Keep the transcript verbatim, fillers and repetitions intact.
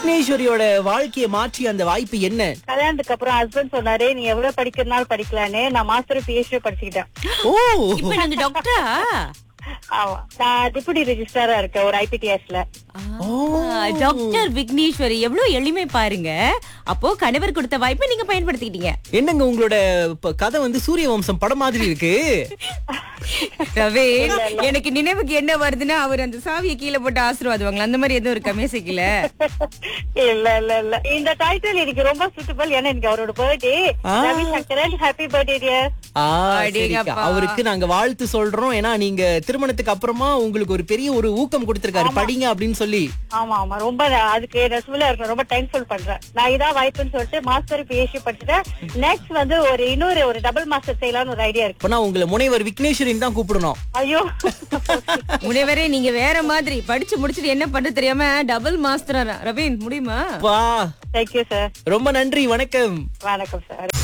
விக்னேஸ்வரியோட வாழ்க்கையை மாற்றி அந்த வாய்ப்பு என்ன? கல்யாணத்துக்கு அப்புறம் ஹஸ்பண்ட் சொன்னாரு, நீ எவ்வளவு படிக்கிறதுனாலும் படிக்கலான்னு. நான் மாஸ்டர் பிஹெச்டி படிச்சுக்கிட்டேன். ஓ, இப்ப நாங்க டாக்டரா? ஆமா, நான் டிப்யூட்டி ரெஜிஸ்ட்ராரா இருக்கேன் ஒரு ஐபிடிஎஸ்ல. டாக்டர் விக்னேஸ்வரி எவ்வளவு எளிமை பாருங்க. அப்போ கணவர் கொடுத்த வாய்ப்பை நீங்க பயன்படுத்திக்கிட்டீங்க. என்னங்க உங்களோட ப- கதை வந்து சூரிய வம்சம் படம் மாதிரி இருக்கு. ரவி, எனக்கு நினைவுக்கு என்ன வருதுன்னா அவர் அந்த சாவியை கீழே போட்டு ஆசீர்வாதுவாங்களா, அந்த மாதிரி எதுவும் இருக்கா மியூசிக்ல? இல்ல இல்ல இல்ல, இந்த டைட்டில் எனக்கு ரொம்ப சூட்டபிள். ஏன்னா எனக்கு அவரோட birthday. Ravi Sankaran, happy birthday dear. ஆ, அடேங்கப்பா. சரிக்கா. அவருக்கு நாங்க வாழ்த்து சொல்றோம். ஏன்னா நீங்க திருமணத்துக்கு அப்புறமா உங்களுக்கு ஒரு பெரிய ஒரு ஊக்கம் கொடுத்திருக்காரு, படிங்க அப்படின்னு சொல்லி. ஆமா ஆமா, ரொம்ப அதுக்கு ரெஸ்பெக்ட்ஃபுல்லா இருக்கணும். ரொம்ப தேங்க்ஃபுல் பண்றேன். நான் இதான் வாய்ப்புன்னு சொல்லிட்டு மாஸ்டர் பிஹெச்டி படிச்சுட்டேன். நெக்ஸ்ட் வந்து ஒரு இன்னொரு ஒரு டபுள் மாஸ்டர் செய்யலாம்னு ஒரு ஐடியா இருக்கு. அப்பனா உங்களை முனைவர் விக்னேஸ்வரின்னு தான் கூப்பிடணும். ஐயோ, முனைவரே நீங்க வேற மாதிரி படிச்சு முடிச்சுட்டு என்ன பண்ண தெரியாம டபுள் மாஸ்டரா ரவீன் முடியுமா? வா, தேங்க்யூ சார். ரொம்ப நன்றி, வணக்கம். வணக்கம் சார்.